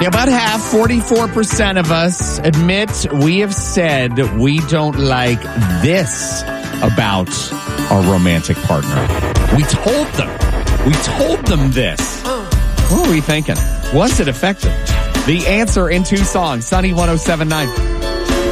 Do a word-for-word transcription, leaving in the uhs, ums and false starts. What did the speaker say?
Yeah, about half, forty-four percent of us admit we have said we don't like this about our romantic partner. We told them. We told them this. What were we thinking? Was it effective? The answer in two songs. Sunny one oh seven point nine.